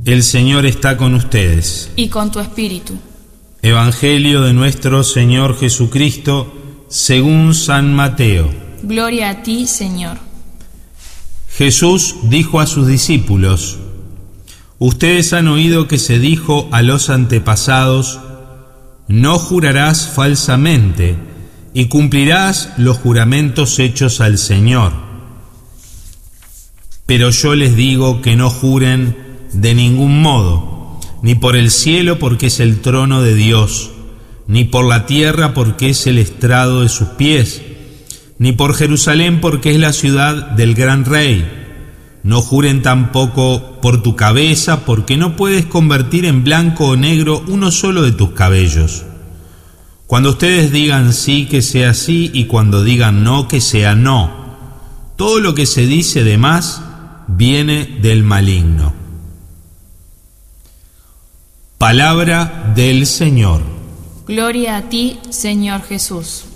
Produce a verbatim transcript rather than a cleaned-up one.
El Señor está con ustedes. Y con tu espíritu. Evangelio de nuestro Señor Jesucristo, según San Mateo. Gloria a ti, Señor. Jesús dijo a sus discípulos: Ustedes han oído que se dijo a los antepasados: no jurarás falsamente, y cumplirás los juramentos hechos al Señor. Pero yo les digo que no juren de ningún modo, ni por el cielo, porque es el trono de Dios, ni por la tierra, porque es el estrado de sus pies, ni por Jerusalén, porque es la ciudad del gran rey. No juren tampoco por tu cabeza, porque no puedes convertir en blanco o negro uno solo de tus cabellos. Cuando ustedes digan sí, que sea sí, y cuando digan no, que sea no. Todo lo que se dice de más viene del maligno. Palabra del Señor. Gloria a ti, Señor Jesús.